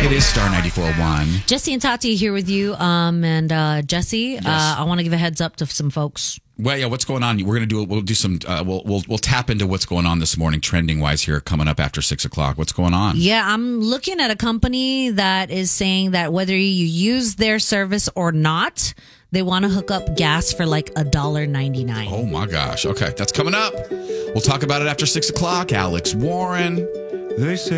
It is Star 94.1. Jesse and Tati here with you. Jesse, I want to give a heads up to some folks. Well, yeah, what's going on? We're going to do it. We'll do some, we'll tap into what's going on this morning, trending wise here, coming up after 6 o'clock. What's going on? Yeah, I'm looking at a company that is saying that whether you use their service or not, they want to hook up gas for like $1.99. Oh my gosh. Okay. That's coming up. We'll talk about it after 6 o'clock. Alex Warren. They say